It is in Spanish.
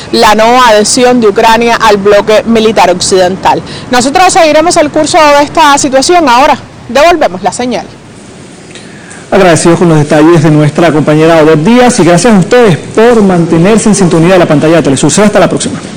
la no adhesión de Ucrania al bloque militar occidental. Nosotros seguiremos el curso de esta situación. Ahora devolvemos la señal. Agradecidos con los detalles de nuestra compañera Odette Díaz y gracias a ustedes por mantenerse en sintonía de la pantalla de Telesur. Hasta la próxima.